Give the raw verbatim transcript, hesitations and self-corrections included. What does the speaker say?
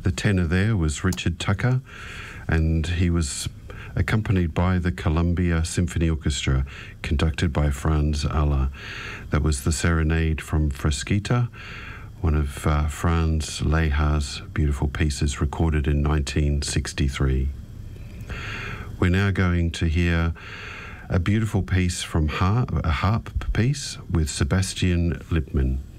The tenor there was Richard Tucker, and he was accompanied by the Columbia Symphony Orchestra, conducted by Franz Aller. That was the Serenade from Frasquita, one of uh, Franz Lehar's beautiful pieces recorded in nineteen sixty-three. We're now going to hear a beautiful piece from harp, a harp piece with Sebastian Lippmann.